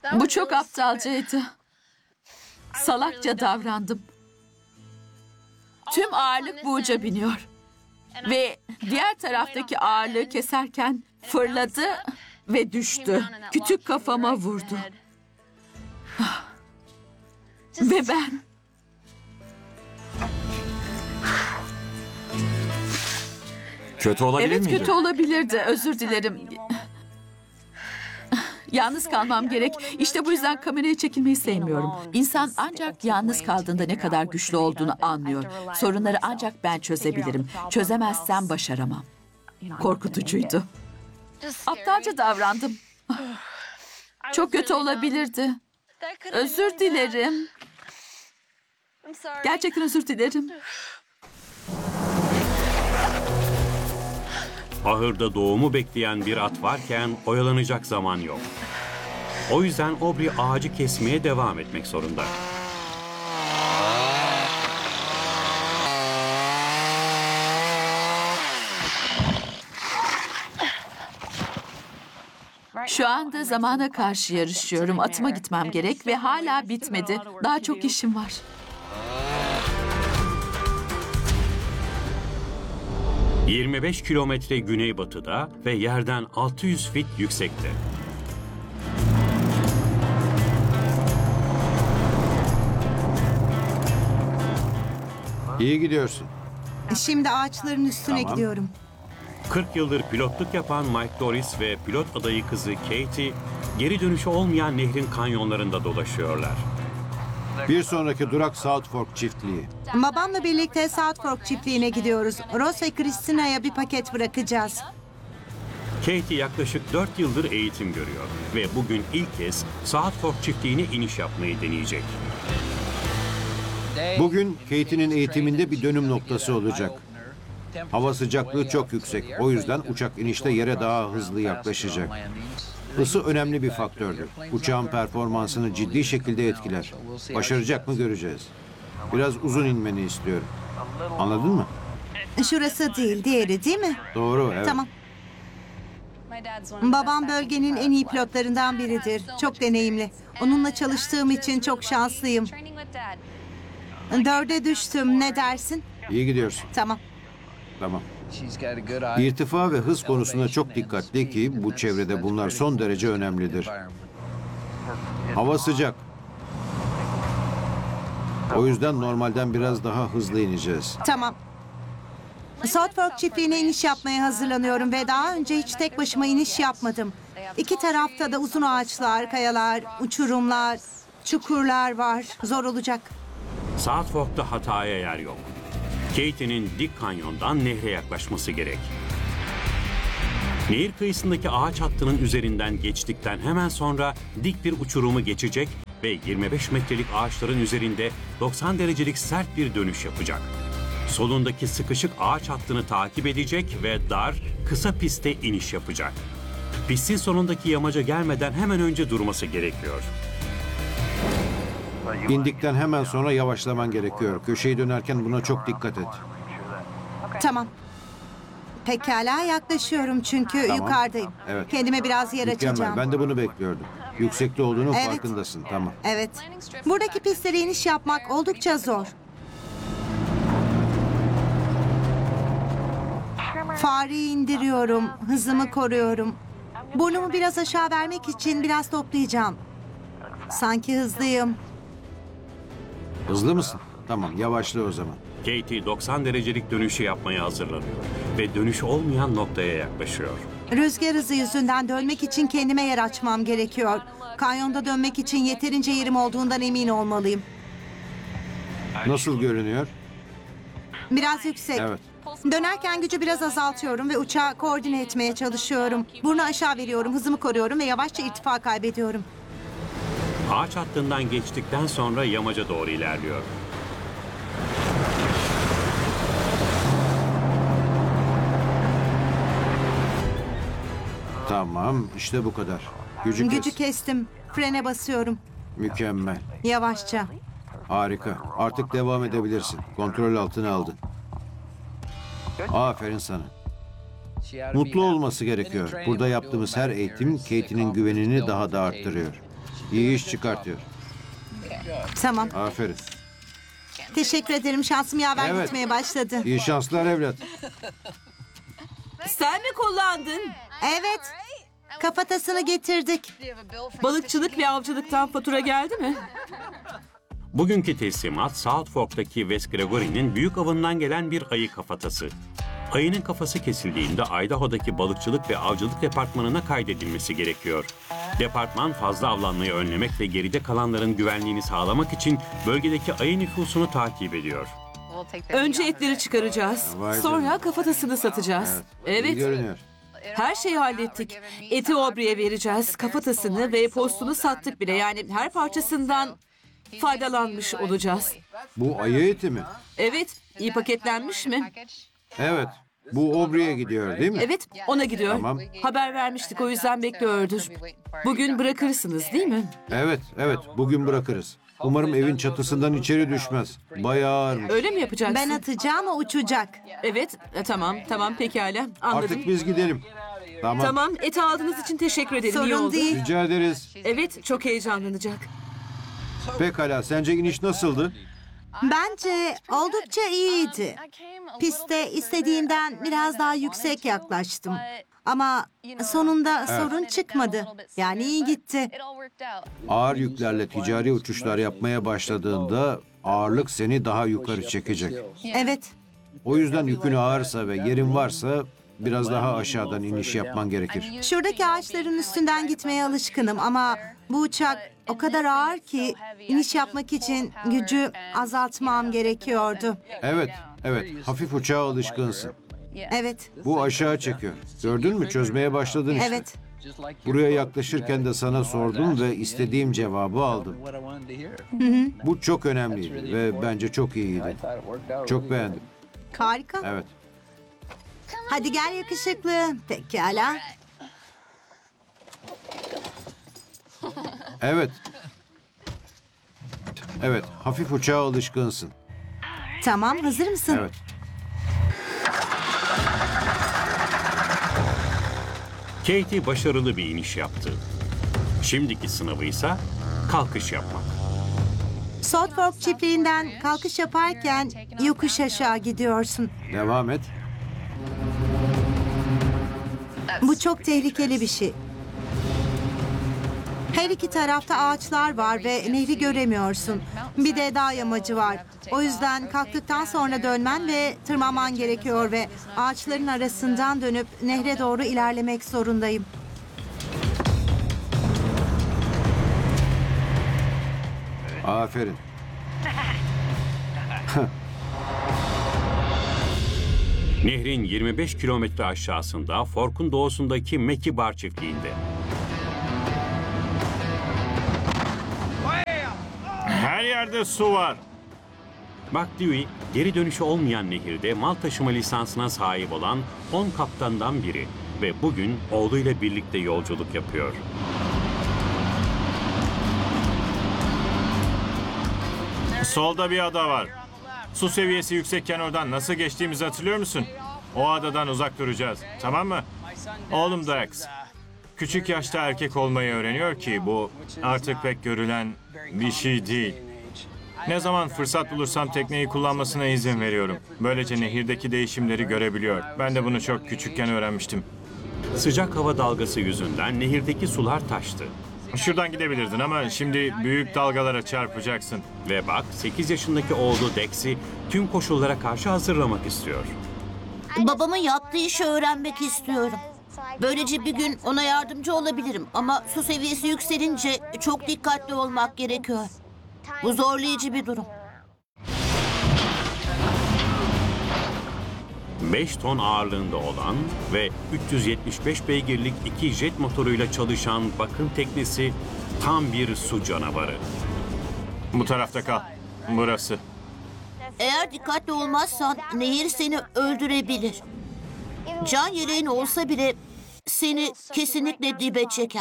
Bu çok aptalcaydı. Salakça davrandım. Tüm ağırlık bu uca biniyor. Ve diğer taraftaki ağırlığı keserken fırladı ve düştü. Kütük kafama vurdu. Ve ben... Kötü olabilir Evet, miydi? kötü olabilirdi. Özür dilerim. Yalnız kalmam gerek. İşte bu yüzden kameraya çekilmeyi sevmiyorum. İnsan ancak yalnız kaldığında ne kadar güçlü olduğunu anlıyor. Sorunları ancak ben çözebilirim. Çözemezsem başaramam. Korkutucuydu. Aptalca davrandım. Çok kötü olabilirdi. Özür dilerim. Gerçekten özür dilerim. Ahırda doğumu bekleyen bir at varken oyalanacak zaman yok. O yüzden Aubrey ağacı kesmeye devam etmek zorunda. Şu anda zamana karşı yarışıyorum. Atıma gitmem gerek ve hala bitmedi. Daha çok işim var. ...25 kilometre güneybatıda ve yerden 600 fit yüksekte. İyi gidiyorsun. Şimdi ağaçların üstüne Tamam. gidiyorum. 40 yıldır pilotluk yapan Mike Doris ve pilot adayı kızı Katie... ...geri dönüşü olmayan nehrin kanyonlarında dolaşıyorlar. Bir sonraki durak South Fork çiftliği. Babamla birlikte South Fork çiftliğine gidiyoruz. Ross ve Christina'ya bir paket bırakacağız. Katie yaklaşık 4 yıldır eğitim görüyor ve bugün ilk kez South Fork çiftliğine iniş yapmayı deneyecek. Bugün Katie'nin eğitiminde bir dönüm noktası olacak. Hava sıcaklığı çok yüksek. O yüzden uçak inişte yere daha hızlı yaklaşacak. Isı önemli bir faktördür. Uçağın performansını ciddi şekilde etkiler. Başaracak mı göreceğiz. Biraz uzun inmeni istiyorum. Anladın mı? Şurası değil, diğeri değil mi? Doğru, evet. Tamam. Babam bölgenin en iyi pilotlarından biridir. Çok deneyimli. Onunla çalıştığım için çok şanslıyım. 4'e düştüm. Ne dersin? İyi gidiyorsun. Tamam. Tamam. İrtifa ve hız konusunda çok dikkatli ki bu çevrede bunlar son derece önemlidir. Hava sıcak. O yüzden normalden biraz daha hızlı ineceğiz. Tamam. South Fork çiftliğine iniş yapmaya hazırlanıyorum ve daha önce hiç tek başıma iniş yapmadım. İki tarafta da uzun ağaçlar, kayalar, uçurumlar, çukurlar var. Zor olacak. South Fork'ta hataya yer yok. Katie'nin dik kanyondan nehre yaklaşması gerek. Nehir kıyısındaki ağaç hattının üzerinden geçtikten hemen sonra dik bir uçurumu geçecek ve 25 metrelik ağaçların üzerinde 90 derecelik sert bir dönüş yapacak. Solundaki sıkışık ağaç hattını takip edecek ve dar, kısa piste iniş yapacak. Pistin sonundaki yamaca gelmeden hemen önce durması gerekiyor. İndikten hemen sonra yavaşlaman gerekiyor. Köşeyi dönerken buna çok dikkat et. Tamam. Pekala yaklaşıyorum çünkü Tamam. yukarıdayım. Evet. Kendime biraz yer Mükemmel. açacağım. Ben de bunu bekliyordum. Yüksekte olduğunun Evet. farkındasın. Tamam. Evet. Buradaki pistlere iniş yapmak oldukça zor. Fareyi indiriyorum, hızımı koruyorum. Burnumu biraz aşağı vermek için biraz toplayacağım. Sanki hızlıyım. Hızlı mısın? Tamam. Yavaşla o zaman. Katie 90 derecelik dönüşü yapmaya hazırlanıyor ve dönüş olmayan noktaya yaklaşıyor. Rüzgar hızı yüzünden dönmek için kendime yer açmam gerekiyor. Kanyonda dönmek için yeterince yerim olduğundan emin olmalıyım. Nasıl görünüyor? Biraz yüksek. Evet. Dönerken gücü biraz azaltıyorum ve uçağı koordine etmeye çalışıyorum. Burnu aşağı veriyorum, hızımı koruyorum ve yavaşça irtifa kaybediyorum. Ağaç hattından geçtikten sonra yamaca doğru ilerliyor. Tamam. İşte bu kadar. Gücü Gücü kes. kestim. Frene basıyorum. Mükemmel. Yavaşça. Harika. Artık devam edebilirsin. Kontrol altına aldın. Aferin sana. Mutlu olması gerekiyor. Burada yaptığımız her eğitim Katie'nin güvenini daha da arttırıyor. İyi iş çıkartıyor. Tamam. Aferin. Teşekkür ederim. Şansım yaver Evet. gitmeye başladı. İyi şanslar evlat. Sen mi kullandın? Evet. Kafatasını getirdik. Balıkçılık ve avcılıktan fatura geldi mi? Bugünkü teslimat South Fork'taki West Gregory'nin büyük avından gelen bir ayı kafatası. Ayının kafası kesildiğinde Idaho'daki balıkçılık ve avcılık departmanına kaydedilmesi gerekiyor. Departman fazla avlanmayı önlemek ve geride kalanların güvenliğini sağlamak için bölgedeki ayı nüfusunu takip ediyor. Önce etleri çıkaracağız. Vay Sonra canına. kafatasını satacağız. İyi Evet, görünüyor. her şeyi hallettik. Eti Aubrey'e vereceğiz. Kafatasını ve postunu sattık bile. Yani her parçasından faydalanmış olacağız. Bu ayı eti mi? Evet, iyi paketlenmiş mi? Evet. Bu Aubrey'e gidiyor değil mi? Evet, ona gidiyor. Tamam. Haber vermiştik, o yüzden bekliyordur. Bugün bırakırsınız değil mi? Evet, evet. Bugün bırakırız. Umarım evin çatısından içeri düşmez. Bayağı ağırmış. Öyle mi yapacaksın? Ben atacağım, o uçacak. Evet, tamam pekala. Anladım. Artık biz gidelim. Tamam. Tamam, eti aldığınız için teşekkür ederim. İyi Sorun oldu. değil. Rica ederiz. Evet, çok heyecanlanacak. Pekala. Sence iniş nasıldı? Bence oldukça iyiydi. Piste istediğimden biraz daha yüksek yaklaştım. Ama sonunda sorun çıkmadı. Yani iyi gitti. Ağır yüklerle ticari uçuşlar yapmaya başladığında ağırlık seni daha yukarı çekecek. Evet. O yüzden yükün ağırsa ve yerin varsa biraz daha aşağıdan iniş yapman gerekir. Şuradaki ağaçların üstünden gitmeye alışkınım ama bu uçak o kadar ağır ki iniş yapmak için gücü azaltmam gerekiyordu. Evet, evet. Hafif uçağa alışkınsın. Evet, Bu aşağı çekiyor. Gördün mü? Çözmeye başladın işte. evet. Buraya yaklaşırken de sana sordum ve istediğim cevabı aldım. Bu çok önemliydi ve bence çok iyiydi. Çok beğendim. Harika. Evet. Hadi gel yakışıklı. Pekala. Evet. Evet, hafif uçağa alışkınsın. Tamam, hazır mısın? Evet. Katie başarılı bir iniş yaptı. Şimdiki sınavı ise kalkış yapmak. South Fork çiftliğinden kalkış yaparken yokuş aşağı gidiyorsun. Devam et. Bu çok tehlikeli bir şey. Her iki tarafta ağaçlar var ve nehri göremiyorsun. Bir de dağ yamacı var. O yüzden kalktıktan sonra dönmen ve tırmanman gerekiyor ve ağaçların arasından dönüp nehre doğru ilerlemek zorundayım. Aferin. Nehrin 25 kilometre aşağısında Fork'un doğusundaki Mackie Bar çiftliğinde. Her yerde su var. Buck Dewey, geri dönüşü olmayan nehirde mal taşıma lisansına sahip olan 10 kaptandan biri ve bugün oğluyla birlikte yolculuk yapıyor. Solda bir ada var. Su seviyesi yüksekken oradan nasıl geçtiğimizi hatırlıyor musun? O adadan uzak duracağız. Tamam mı? Oğlum Dax. Küçük yaşta erkek olmayı öğreniyor ki bu artık pek görülen bir şey değil. Ne zaman fırsat bulursam tekneyi kullanmasına izin veriyorum. Böylece nehirdeki değişimleri görebiliyor. Ben de bunu çok küçükken öğrenmiştim. Sıcak hava dalgası yüzünden nehirdeki sular taştı. Şuradan gidebilirdin ama şimdi büyük dalgalara çarpacaksın. Ve Buck 8 yaşındaki oğlu Dex'i tüm koşullara karşı hazırlamak istiyor. Babamın yaptığı işi öğrenmek istiyorum. Böylece bir gün ona yardımcı olabilirim. Ama su seviyesi yükselince çok dikkatli olmak gerekiyor. Bu zorlayıcı bir durum. 5 ton ağırlığında olan ve 375 beygirlik 2 jet motoruyla çalışan Buck'ın teknesi tam bir su canavarı. Bu tarafta kal. Burası. Eğer dikkatli olmazsan nehir seni öldürebilir. Can yeleğin olsa bile seni kesinlikle dibe çeker.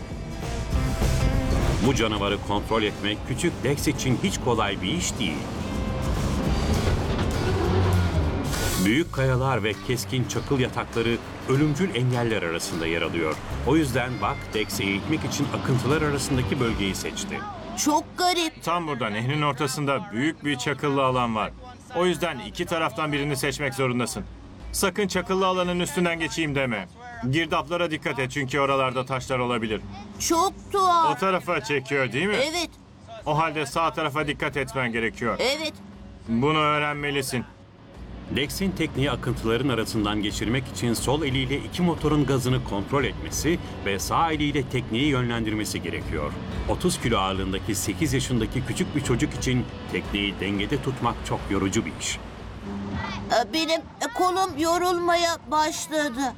Bu canavarı kontrol etmek küçük Dex için hiç kolay bir iş değil. Büyük kayalar ve keskin çakıl yatakları ölümcül engeller arasında yer alıyor. O yüzden Buck, Dex'i eğitmek için akıntılar arasındaki bölgeyi seçti. Çok garip. Tam burada nehrin ortasında büyük bir çakıllı alan var. O yüzden iki taraftan birini seçmek zorundasın. Sakın çakıllı alanın üstünden geçeyim deme. Girdaplara dikkat et çünkü oralarda taşlar olabilir. Çok O tuhaf. tarafa çekiyor değil mi? Evet, O halde sağ tarafa dikkat etmen gerekiyor. evet. Bunu öğrenmelisin. Dex'in tekniği akıntıların arasından geçirmek için sol eliyle iki motorun gazını kontrol etmesi ve sağ eliyle tekneyi yönlendirmesi gerekiyor. 30 kilo ağırlığındaki 8 yaşındaki küçük bir çocuk için tekneyi dengede tutmak çok yorucu bir iş. Benim kolum yorulmaya başladı.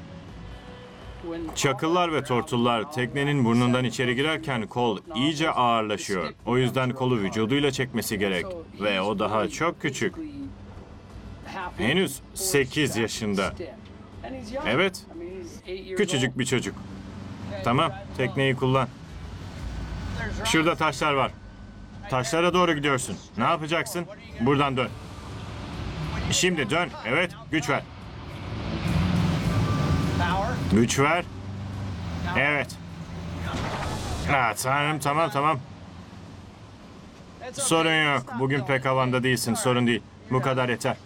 Çakıllar ve tortullar teknenin burnundan içeri girerken kol iyice ağırlaşıyor. O yüzden kolu vücuduyla çekmesi gerek. Ve o daha çok küçük. Henüz 8 yaşında. Evet, küçücük bir çocuk. Tamam, tekneyi kullan. Şurada taşlar var. Taşlara doğru gidiyorsun. Ne yapacaksın? Buradan dön. Şimdi dön. Evet, güç ver. Güç ver. Evet. Tanrım, tamam. Sorun yok. Bugün pek havanda değilsin. Sorun değil. Bu kadar yeter.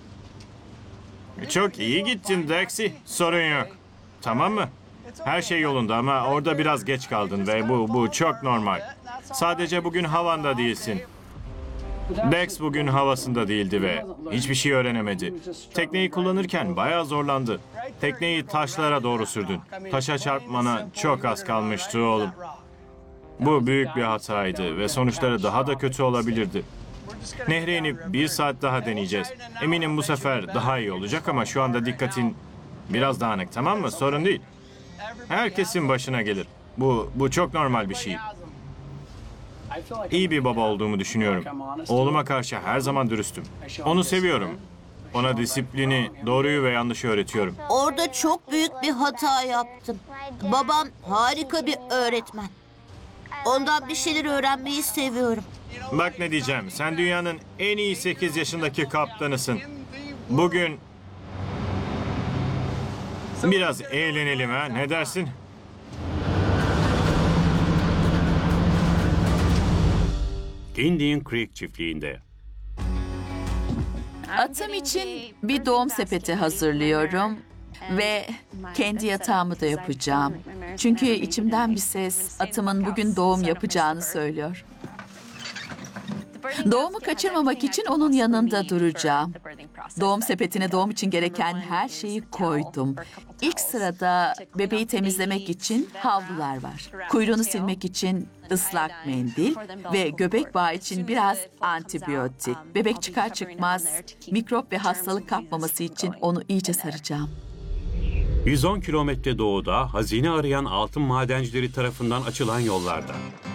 Çok iyi gittin Dexy. Sorun yok. Tamam mı? Her şey yolunda ama orada biraz geç kaldın ve bu çok normal. Sadece bugün havanda değilsin. Dex bugün havasında değildi ve hiçbir şey öğrenemedi. Tekneyi kullanırken bayağı zorlandı. Tekneyi taşlara doğru sürdün. Taşa çarpmana çok az kalmıştı oğlum. Bu büyük bir hataydı ve sonuçları daha da kötü olabilirdi. Nehre inip 1 saat daha deneyeceğiz. Eminim bu sefer daha iyi olacak ama şu anda dikkatin biraz dağınık, tamam mı? Sorun değil. Herkesin başına gelir. Bu çok normal bir şey. İyi bir baba olduğumu düşünüyorum. Oğluma karşı her zaman dürüstüm. Onu seviyorum. Ona disiplini, doğruyu ve yanlışı öğretiyorum. Orada çok büyük bir hata yaptım. Babam harika bir öğretmen. Ondan bir şeyler öğrenmeyi seviyorum. Bak ne diyeceğim. Sen dünyanın en iyi 8 yaşındaki kaptanısın. Bugün biraz eğlenelim ha. Ne dersin? Indian Creek çiftliğinde. Atım için bir doğum sepeti hazırlıyorum ve kendi yatağımı da yapacağım. Çünkü içimden bir ses atımın bugün doğum yapacağını söylüyor. Doğumu kaçırmamak için onun yanında duracağım. Doğum sepetine doğum için gereken her şeyi koydum. İlk sırada bebeği temizlemek için havlular var. Kuyruğunu silmek için ıslak mendil ve göbek bağı için biraz antibiyotik. Bebek çıkar çıkmaz mikrop ve hastalık kapmaması için onu iyice saracağım. 110 kilometre doğuda hazine arayan altın madencileri tarafından açılan yollarda.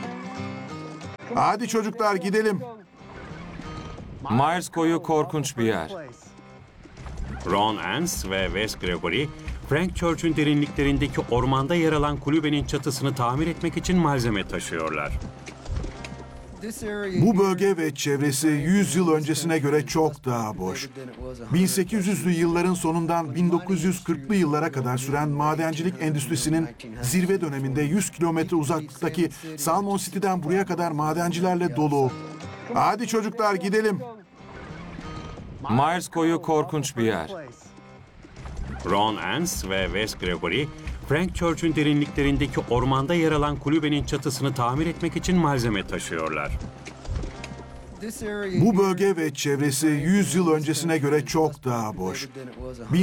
Hadi çocuklar gidelim. Myers Koyu korkunç bir yer. Ron Ans ve Wes Gregory, Frank Church'ün derinliklerindeki ormanda yer alan kulübenin çatısını tamir etmek için malzeme taşıyorlar. Bu bölge ve çevresi 100 yıl öncesine göre çok daha boş. 1800'lü yılların sonundan 1940'lı yıllara kadar süren madencilik endüstrisinin zirve döneminde 100 kilometre uzaklıktaki Salmon City'den buraya kadar madencilerle dolu. Hadi çocuklar gidelim. Myers Koyu korkunç bir yer. Ron Ans ve Wes Gregory, Frank Church'ün derinliklerindeki ormanda yer alan kulübenin çatısını tamir etmek için malzeme taşıyorlar. Bu bölge ve çevresi 100 yıl öncesine göre çok daha boş.